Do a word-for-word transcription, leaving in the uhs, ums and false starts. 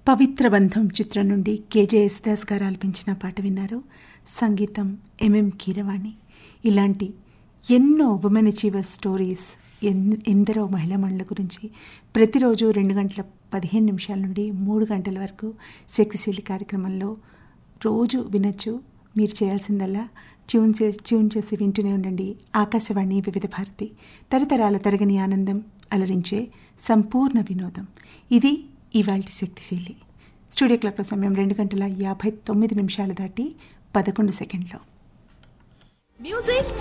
పవిత్ర బంధం చిత్రం నుండి కేజే యేసుదాస్ గారు ఆలపించిన పాట విన్నారు. సంగీతం ఎంఎం కీరవాణి. ఇలాంటి ఎన్నో ఉమెన్ అచీవర్ స్టోరీస్, ఎన్ ఎందరో మహిళా మండల గురించి ప్రతిరోజు రెండు గంటల పదిహేను నిమిషాల నుండి మూడు గంటల వరకు శక్తిశీలి కార్యక్రమంలో రోజు వినొచ్చు. మీరు చేయాల్సిందల్లా ట్యూన్ చే ట్యూన్ చేసి వింటూనే ఉండండి. ఆకాశవాణి వివిధ భారతి, తరతరాల తరగని ఆనందం, అలరించే సంపూర్ణ వినోదం. ఇది ఇవాల్టి శక్తిశీలి. స్టూడియో క్లాక్ సమయం రెండు గంటల యాభై తొమ్మిది నిమిషాలు దాటి పదకొండు సెకండ్లో. మ్యూజిక్